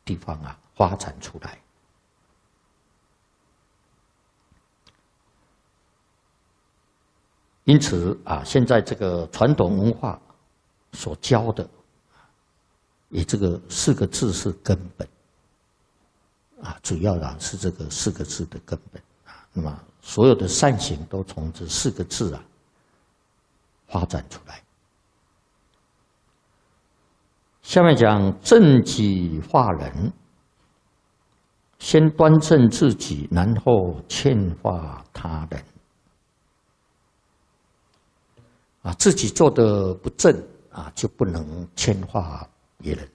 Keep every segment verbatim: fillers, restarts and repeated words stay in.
地方啊发展出来。因此啊，现在这个传统文化所教的，以这个四个字是根本啊，主要啊是这个四个字的根本啊。那么所有的善行都从这四个字啊发展出来。下面讲正己化人，先端正自己，然后劝化他人。啊，自己做的不正啊，就不能劝化别人。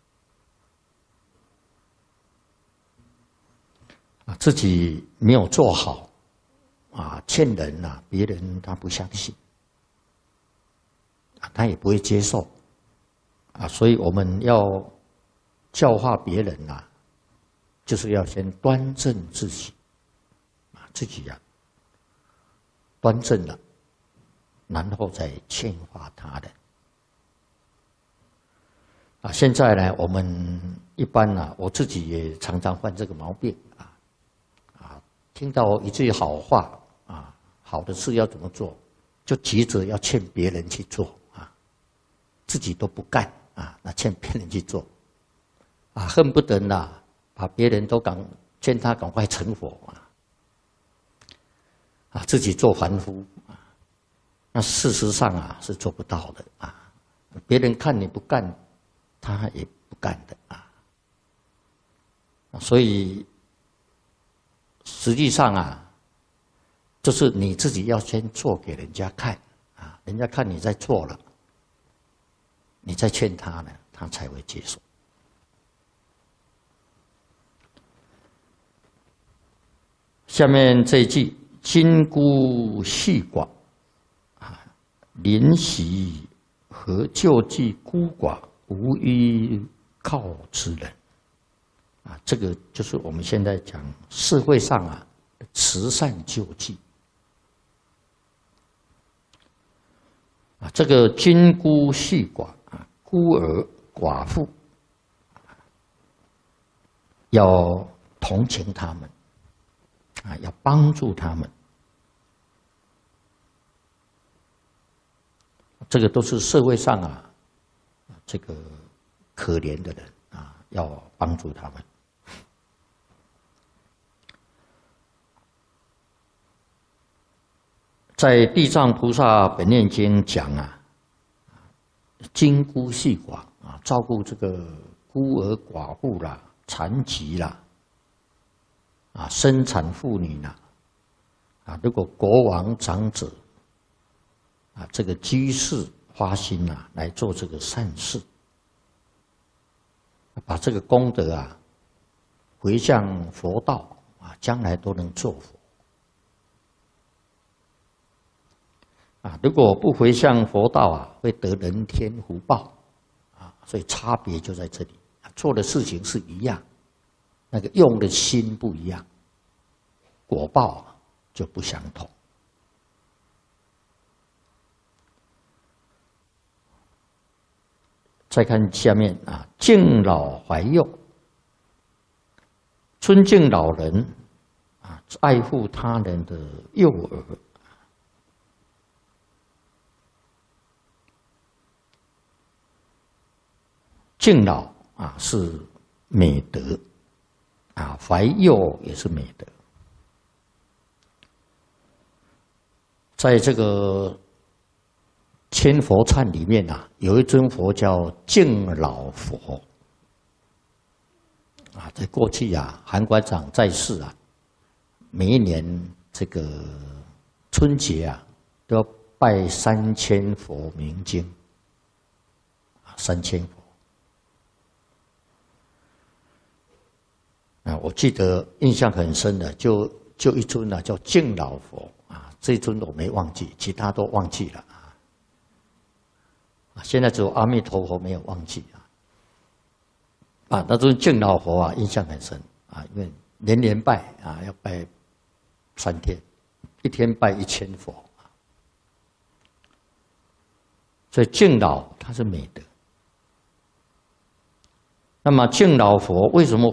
啊，自己没有做好，啊，劝人啊，别人他不相信，啊，他也不会接受。啊，所以我们要教化别人啊，就是要先端正自己，啊，自己呀、啊，端正了。然后再劝化他人。啊，现在呢，我们一般呢、啊，我自己也常常犯这个毛病啊，啊，听到一句好话啊，好的事要怎么做，就急着要劝别人去做啊，自己都不干啊，那劝别人去做，啊，恨不得呐，把别人都赶劝他赶快成佛啊，啊，自己做凡夫。那事实上啊是做不到的啊，别人看你不干，他也不干的啊。所以实际上啊，就是你自己要先做给人家看啊，人家看你在做了，你再劝他呢，他才会接受。下面这一句：今孤细寡。临习和救济孤寡无依靠之人，啊，这个就是我们现在讲社会上啊慈善救济啊，这个君孤细寡啊，孤儿寡妇，要同情他们啊，要帮助他们。这个都是社会上啊，这个可怜的人啊，要帮助他们。在《地藏菩萨本愿经》讲啊，今孤细寡啊，照顾这个孤儿寡妇啦、残疾啦、啊生产妇女啦，啊，如果国王长者。啊，这个居士发心啊，来做这个善事，把这个功德啊回向佛道啊，将来都能做佛。啊，如果不回向佛道啊，会得人天福报啊，所以差别就在这里，做的事情是一样，那个用的心不一样，果报就不相同。再看下面啊，敬老怀幼，尊敬老人啊，爱护他人的幼儿。敬老啊是美德啊，怀幼也是美德。在这个千佛忏里面啊，有一尊佛叫敬老佛啊。在过去啊，韩馆长在世啊，每一年这个春节啊，都要拜三千佛明经啊，三千佛啊。我记得印象很深的，就就一尊啊，叫敬老佛啊，这一尊我没忘记，其他都忘记了。现在只有阿弥陀佛没有忘记啊！啊，那尊敬老佛啊，印象很深啊，因为年年拜啊，要拜三天，一天拜一千佛啊，所以敬老它是美德那么敬老佛为什么